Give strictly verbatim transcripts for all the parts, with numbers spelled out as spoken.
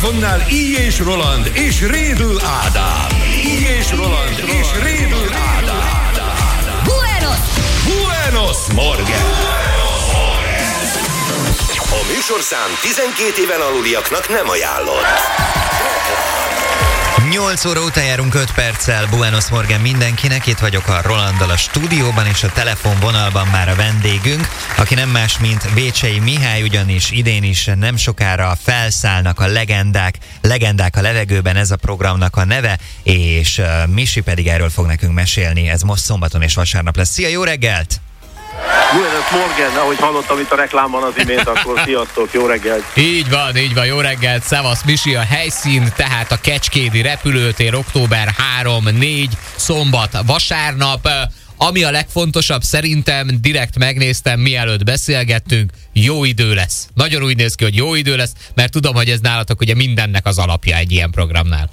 mikrofonnál Így és Roland és Rédl Ádám. Így és Roland és Rédl Ádám. Buenos! Buenos Morgen! A műsorszám tizenkét éven aluliaknak nem ajánlott. nyolc óra után járunk öt perccel. Buenos Morgen mindenkinek, itt vagyok a Rolanddal a stúdióban, és a telefonvonalban már a vendégünk, aki nem más, mint Vécsei Mihály, ugyanis idén is nem sokára felszállnak a legendák, legendák a levegőben, ez a programnak a neve, és uh, Misi pedig erről fog nekünk mesélni, ez most szombaton és vasárnap lesz. Szia, jó reggelt! Buenos Morgen, ahogy hallottam itt a reklámban az imént, akkor sziasztok, jó reggelt! Így van, így van, jó reggelt, szevasz Misi, a helyszín, tehát a Kecskédi repülőtér, október harmadika, négy, szombat, vasárnap. Ami a legfontosabb szerintem, direkt megnéztem, mielőtt beszélgettünk, jó idő lesz. Nagyon úgy néz ki, hogy jó idő lesz, mert tudom, hogy ez nálatok ugye mindennek az alapja egy ilyen programnál.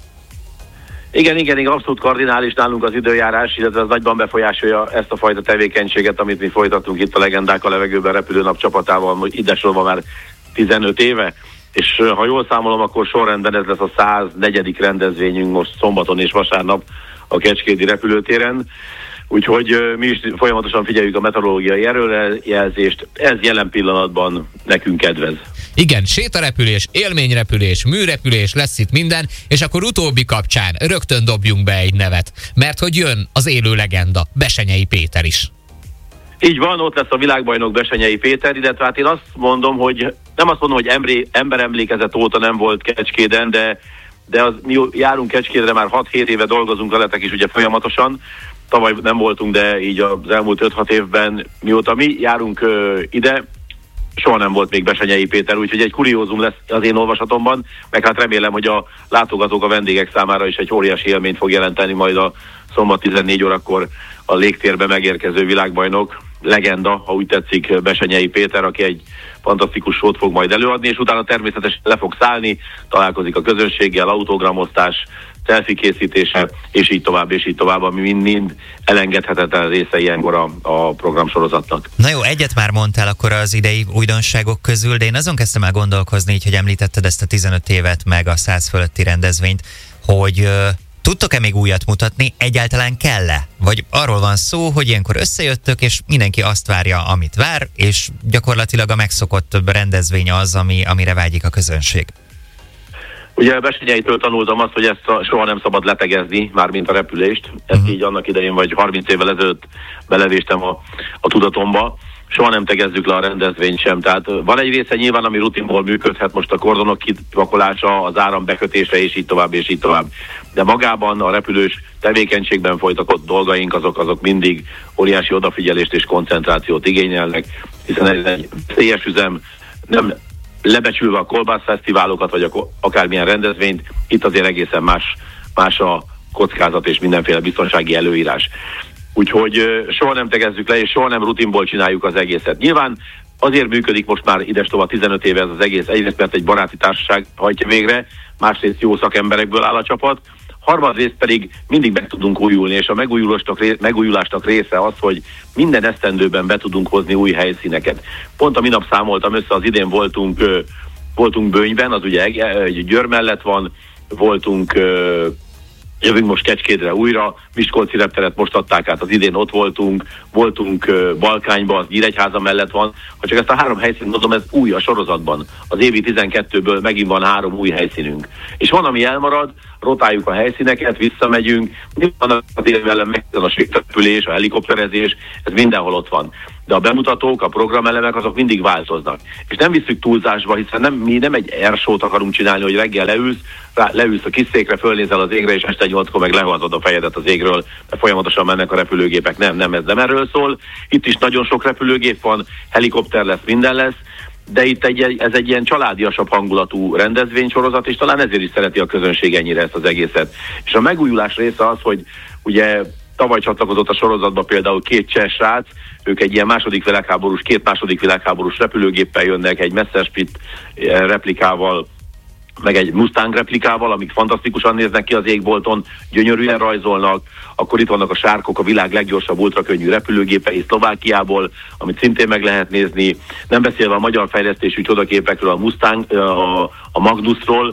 Igen, igen, igen, abszolút kardinális nálunk az időjárás, illetve ez nagyban befolyásolja ezt a fajta tevékenységet, amit mi folytatunk itt a Legendák a levegőben repülőnap csapatával, idesorolva már tizenöt éve, és ha jól számolom, akkor sorrendben ez lesz a száznegyedik rendezvényünk most szombaton és vasárnap a Kecskédi repülőtéren. Úgyhogy mi is folyamatosan figyeljük a meteorológiai előrejelzést, ez jelen pillanatban nekünk kedvez. Igen, sétarepülés, élményrepülés, műrepülés, lesz itt minden, és akkor utóbbi kapcsán rögtön dobjunk be egy nevet, mert hogy jön az élő legenda, Bessenyei Péter is. Így van, ott lesz a világbajnok Bessenyei Péter, illetve hát én azt mondom, hogy nem azt mondom, hogy emré, emberemlékezet óta nem volt Kecskéden, de, de az, mi járunk Kecskédre, már hat-hét éve dolgozunk veletek is ugye folyamatosan. Tavaly nem voltunk, de így az elmúlt öt-hat évben, mióta mi járunk ö, ide, soha nem volt még Bessenyei Péter, úgyhogy egy kuriózum lesz az én olvasatomban, meg hát remélem, hogy a látogatók, a vendégek számára is egy óriási élményt fog jelenteni majd a szombat tizennégy órakor a légtérbe megérkező világbajnok, legenda, ha úgy tetszik, Bessenyei Péter, aki egy fantasztikus sót fog majd előadni, és utána természetesen le fog szállni, találkozik a közönséggel, autogramoztás, selfie készítése, és így tovább, és így tovább, ami mind-mind elengedhetetlen része ilyenkor a, a programsorozatnak. Na jó, egyet már mondtál akkor az idei újdonságok közül, de én azon kezdtem el gondolkozni, így, hogy említetted ezt a tizenöt évet, meg a száz fölötti rendezvényt, hogy ö, tudtok-e még újat mutatni, egyáltalán kell-e? Vagy arról van szó, hogy ilyenkor összejöttök, és mindenki azt várja, amit vár, és gyakorlatilag a megszokott rendezvény az, ami, amire vágyik a közönség? Ugye Bessenyeitől tanultam azt, hogy ezt a, soha nem szabad letegezni, mármint a repülést. Ezt uh-huh. így annak idején, vagy harminc évvel ezelőtt belevéstem a, a tudatomba. Soha nem tegezzük le a rendezvényt sem. Tehát van egy része nyilván, ami rutinból működhet, most a kordonok kipakolása, az áram bekötése, és így tovább, és így tovább. De magában a repülős tevékenységben folytatott dolgaink, azok, azok mindig óriási odafigyelést és koncentrációt igényelnek, hiszen ez egy veszélyes üzem, nem lebecsülve a kolbászfesztiválokat, vagy a, akármilyen rendezvényt, itt azért egészen más, más a kockázat és mindenféle biztonsági előírás. Úgyhogy uh, soha nem tegezzük le, és soha nem rutinból csináljuk az egészet. Nyilván azért működik most már idestova tizenöt éve ez az egész, egyrészt mert egy baráti társaság hajtja végre, másrészt jó szakemberekből áll a csapat, harmadrészt pedig mindig meg tudunk újulni, és a megújulásnak, megújulásnak része az, hogy minden esztendőben be tudunk hozni új helyszíneket. Pont a minap számoltam össze, az idén voltunk, voltunk Bönyben, az ugye Győr mellett van, voltunk, jövünk most Kecskédre újra, Miskolci repteret most adták át, az idén ott voltunk, voltunk Balkányban, az Nyíregyháza mellett van. Ha csak ezt a három helyszínt mondom, ez új a sorozatban. Az évi tizenkettőből megint van három új helyszínünk. És van, ami elmarad, rotáljuk a helyszíneket, visszamegyünk, van az évvel meg a sétarepülés, a helikopterezés, ez mindenhol ott van. De a bemutatók, a programelemek, azok mindig változnak. És nem visszük túlzásba, hiszen nem, mi nem egy airshow-t akarunk csinálni, hogy reggel leülsz, rá, leülsz a kis székre, fölnézel az égre, és este nyolckor meg lehozod a fejedet az égről, mert folyamatosan mennek a repülőgépek. Nem, nem, ez nem erről szól. Itt is nagyon sok repülőgép van, helikopter lesz, minden lesz, de itt egy, ez egy ilyen családiasabb hangulatú rendezvénysorozat, és talán ezért is szereti a közönség ennyire ezt az egészet. És a megújulás része az, hogy ugye tavaly csatlakozott a sorozatba például két cseh srác, ők egy ilyen második világháborús, két második világháborús repülőgéppel jönnek, egy Messerschmitt replikával, meg egy Mustang replikával, amik fantasztikusan néznek ki az égbolton, gyönyörűen rajzolnak. Akkor itt vannak a sárkok, a világ leggyorsabb ultrakönnyű repülőgépei Szlovákiából, amit szintén meg lehet nézni. Nem beszélve a magyar fejlesztésű csodaképekről, a Mustang, a, a Magnusról,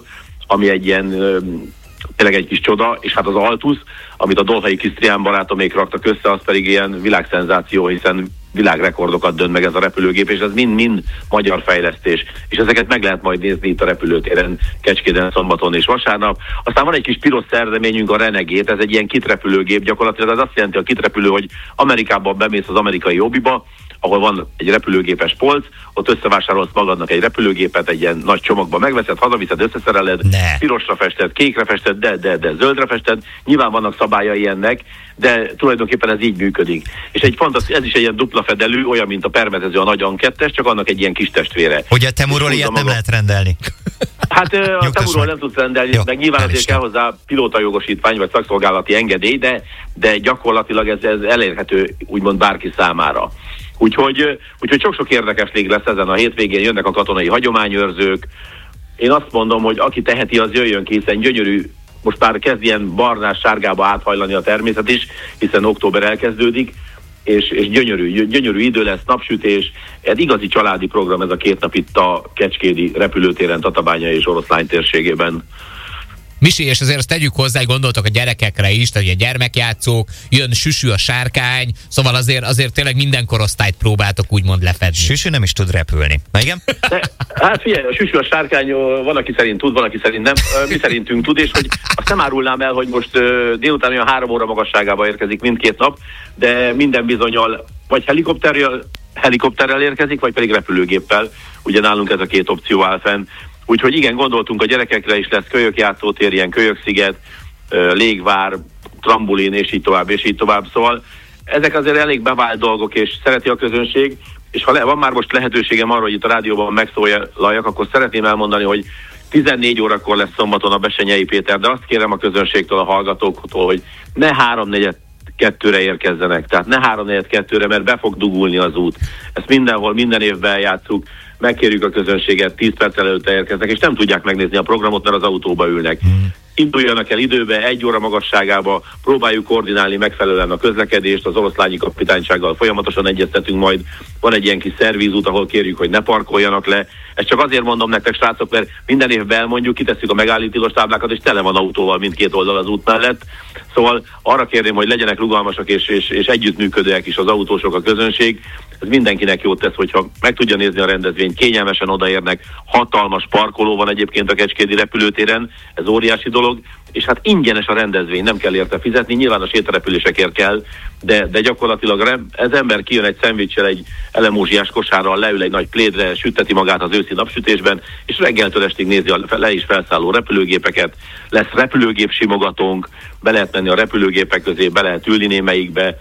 ami egy ilyen tényleg egy kis csoda, és hát az Altusz, amit a Dolhai Krisztián barátomék raktak össze, az pedig ilyen világszenzáció, hiszen világrekordokat dönt meg ez a repülőgép, és ez mind-mind magyar fejlesztés. És ezeket meg lehet majd nézni itt a repülőtéren, Kecskéden, szombaton és vasárnap. Aztán van egy kis piros szerzeményünk, a Renegade, ez egy ilyen kitrepülőgép, gyakorlatilag az azt jelenti a kitrepülő, hogy Amerikában bemész az amerikai hobbiba, ahol van egy repülőgépes polc, ott összevásárolsz magadnak egy repülőgépet, egy ilyen nagy csomagba megveszed, hazaviszed, összeszereled, ne. pirosra fested, kékre fested, de, de, de zöldre fested, nyilván vannak szabályai ennek, de tulajdonképpen ez így működik. És egy fantasztikus, ez is egy ilyen dupla fedelű, olyan, mint a permetező a nagy ankettes, csak annak egy ilyen kis testvére. Hogy a Temuról ilyet nem lehet rendelni? Hát a Temuról nem tudsz rendelni, jó, meg nyilván azért kell hozzá pilótajogosítvány vagy szakszolgálati engedély, de, de gyakorlatilag ez, ez elérhető úgymond bárki számára. Úgyhogy, úgyhogy sok-sok érdekes lég lesz ezen a hétvégén, jönnek a katonai hagyományőrzők. Én azt mondom, hogy aki teheti, az jöjjön ki, hiszen gyönyörű, most már kezd ilyen barnás, sárgába áthajlani a természet is, hiszen október elkezdődik, és, és gyönyörű, gyönyörű idő lesz, napsütés. Egy igazi családi program ez a két nap itt a kecskédi repülőtéren, Tatabánya és Oroszlány térségében. Misi, és azért azt tegyük hozzá, hogy gondoltok a gyerekekre is, tehát ugye gyermekjátszók, jön Süsű a sárkány, szóval azért, azért tényleg minden korosztályt próbáltok úgymond lefedni. Süsű nem is tud repülni. Na igen? De, hát figyelj, a Süsű a sárkány, van, aki szerint tud, van, aki szerint nem. Mi szerintünk tud, és hogy azt nem árulnám el, hogy most délután olyan három óra magasságába érkezik mindkét nap, de minden bizonnyal vagy helikopterrel, helikopterrel érkezik, vagy pedig repülőgéppel. Ugye nálunk ez a két opció áll fenn. Úgyhogy igen, gondoltunk a gyerekekre is, lesz kölyökjátszótér, ilyen kölyöksziget, légvár, trambulin, és így tovább, és így tovább. Szóval ezek azért elég bevált dolgok, és szereti a közönség, és ha le, van már most lehetőségem arra, hogy itt a rádióban megszólaljak, akkor szeretném elmondani, hogy tizennégy órakor lesz szombaton a Bessenyei Péter, de azt kérem a közönségtől, a hallgatóktól, hogy ne háromnegyed kettőre érkezzenek, tehát ne háromnegyed kettőre, mert be fog dugulni az út. Ezt mindenhol, minden évben játsszuk, megkérjük a közönséget, tíz perccel előtte érkeznek, és nem tudják megnézni a programot, mert az autóba ülnek. Mm. Induljanak el időbe, egy óra magasságába, próbáljuk koordinálni megfelelően a közlekedést, az oroszlányi kapitánysággal folyamatosan egyeztetünk majd. Van egy ilyen kis szervízút, ahol kérjük, hogy ne parkoljanak le. Ezt csak azért mondom nektek, srácok, mert minden évben elmondjuk, kitesszük a megállítós táblákat, és tele van autóval mindkét oldal az út mellett. Szóval arra kérném, hogy legyenek rugalmasak és, és, és együttműködőek is az autósok, a közönség. Ez mindenkinek jót tesz, hogyha meg tudja nézni a rendezvényt, kényelmesen odaérnek, hatalmas parkoló van egyébként a kecskédi repülőtéren, ez óriási dolog, és hát ingyenes a rendezvény, nem kell érte fizetni, nyilván a sétarepülésekért kell, de, de gyakorlatilag ez ember kijön egy szendvicssel, egy elemózsiás kosárral, leül egy nagy plédre, sütteti magát az őszi napsütésben, és reggeltől estig nézi a le is felszálló repülőgépeket, lesz repülőgép simogatónk, be lehet menni a repülőgépek közé, be lehet ülni némelyikbe.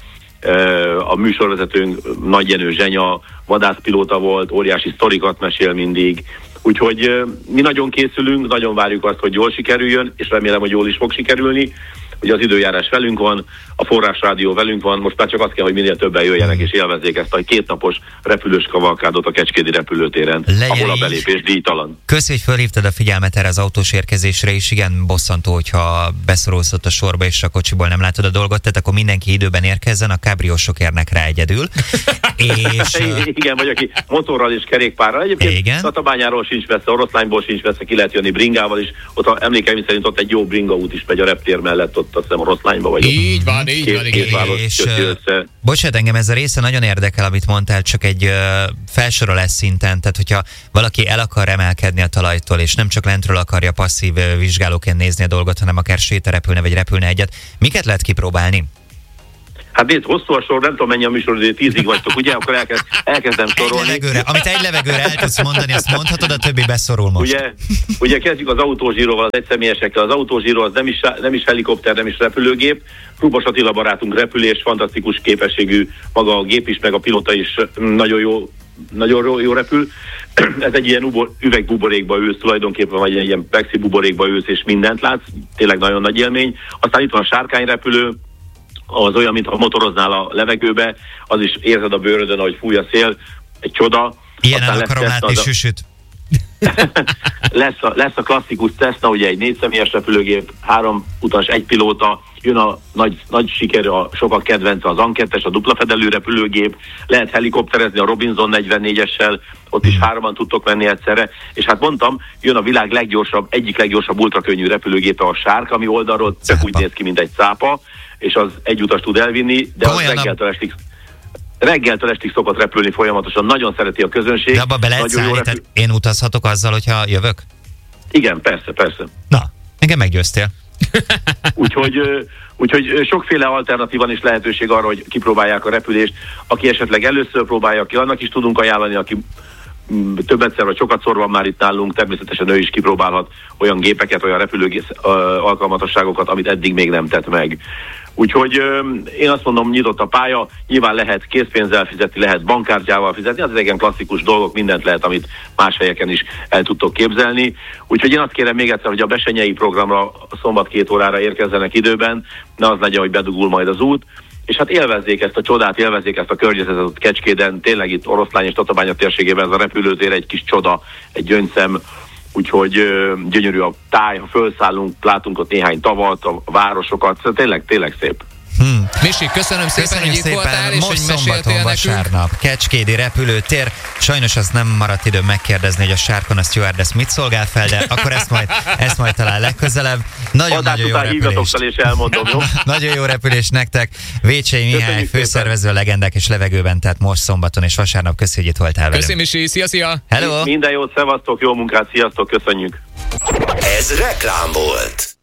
A műsorvezetőnk Nagy Jenő Zsenya, vadászpilóta volt, óriási sztorikat mesél mindig, úgyhogy mi nagyon készülünk, nagyon várjuk azt, hogy jól sikerüljön, és remélem, hogy jól is fog sikerülni. Ugye az időjárás velünk van, a forrásrádió velünk van, most már csak azt kell, hogy minél többen jöjjenek és élvezzék ezt a kétnapos repülős kavalkádot a kecskédi repülőtéren, legyen ahol a belépés díjtalan. Köszi, hogy felhívtad a figyelmet erre az autós érkezésre is. Igen, bosszantó, hogyha beszorulsz ott a sorba és a kocsiból nem látod a dolgot, tehát akkor mindenki időben érkezzen, a kábriósok érnek rá egyedül. és... Igen, vagy aki motorral és kerékpárral. Egyébként Tatabányáról sincs messze, Oroszlányból sincs messze, ki lehet jönni bringával is. Ott emlékeim szerint ott egy jó bringaút is megy a reptér mellett, ott azt hiszem Oroszlányba vagy. Így van, így két, van, igen. És, uh, bocsánat, engem ez a része nagyon érdekel, amit mondtál, csak egy uh, felsorolás szinten, tehát hogyha valaki el akar emelkedni a talajtól, és nem csak lentről akarja passzív uh, vizsgálóként nézni a dolgot, hanem akár sétarepülne, vagy repülne egyet, miket lehet kipróbálni? Hát nézd, hosszú a sor, nem tudom mennyi a műsor, hogy tízig vagytok, ugye? Akkor elkezd, elkezdem sorolni. Egy levegőre, amit egy levegőre el tudsz mondani, azt mondhatod, a többi beszorul most. Ugye, ugye kezdjük az autózsíróval, az egyszemélyesekkel. Az autózsíró az nem is, nem is helikopter, nem is repülőgép. Rubos Attila barátunk repülés, fantasztikus képességű, maga a gép is, meg a pilóta is nagyon jó, nagyon jó, jó repül. Ez egy ilyen ubor, üvegbuborékba ülsz tulajdonképpen, vagy egy ilyen plexi buborékba ülsz, és mindent látsz. Tényleg nagyon nagy élmény. Aztán itt van a sárkányrepülő, az olyan, mintha motoroznál a levegőbe, az is érzed a bőrödön, ahogy fúj a szél, egy csoda. Ilyen el akarom látni a... Süsüt. lesz, a, lesz a klasszikus Cessna, ugye egy négyszemélyes repülőgép, három utas, egy pilóta, jön a nagy, nagy siker, a sokak kedvence az An kettes, a dupla fedelő repülőgép, lehet helikopterezni a Robinson negyvennégyessel, ott is hárman tudtok menni egyszerre, és hát mondtam, jön a világ leggyorsabb, egyik leggyorsabb ultrakönnyű repülőgépe, a Shark, ami oldalról csak úgy néz ki, mint egy cápa, és az egy utas tud elvinni, de Komolyan az reggeltől estig, reggeltől estig szokott repülni folyamatosan, nagyon szereti a közönség. De abba be lehet szállni, repül... tehát én utazhatok azzal, hogyha jövök? Igen, persze, persze. Na, engem meggyőztél. Úgyhogy, úgyhogy sokféle alternatívan is lehetőség arra, hogy kipróbálják a repülést. Aki esetleg először próbálja ki, annak is tudunk ajánlani, aki többetszer vagy sokatszor van már itt nálunk, természetesen ő is kipróbálhat olyan gépeket, olyan repülőgép alkalmatosságokat, amit eddig még nem tett meg. Úgyhogy én azt mondom, nyitott a pálya, nyilván lehet készpénzzel fizetni, lehet bankkártyával fizetni, az igen klasszikus dolgok, mindent lehet, amit más helyeken is el tudtok képzelni. Úgyhogy én azt kérem még egyszer, hogy a besenyei programra szombat két órára érkezzenek időben, ne az legyen, hogy bedugul majd az út, és hát élvezzék ezt a csodát, élvezzék ezt a környezetet Kecskéden, tényleg itt Oroszlány és Tatabánya térségében ez a repülőtér egy kis csoda, egy gyöngyszem, úgyhogy ö, gyönyörű a táj, ha felszállunk, látunk ott néhány tavat, a városokat, szóval tényleg, tényleg szép. Hmm. Misi, köszönöm szépen, Köszönjük hogy itt szépen. voltál, és Most hogy meséltél szombaton, nekünk. vasárnap, Kecskédi repülőtér. Sajnos az nem maradt időm megkérdezni, hogy a Sharkon a stewardess mit szolgál fel, de akkor ezt majd, ezt majd talán legközelebb. Nagyon-nagyon jó repülést. És elmondom, jó? Nagyon jó repülés nektek. Vécsei Mihály, Köszönjük főszervező, a Legendák és levegőben, tehát most szombaton és vasárnap. Köszönjük, hogy itt voltál velünk. Köszönöm, Misi, szia, szia! Hello! Minden jót, szevasztok, jó munkát, sziasztok, köszönjük! Ez reklám volt.